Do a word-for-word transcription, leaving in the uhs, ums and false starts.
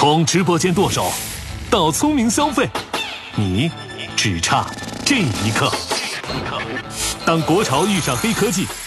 从直播间剁手到聪明消费，你只差这一刻。当国潮遇上黑科技，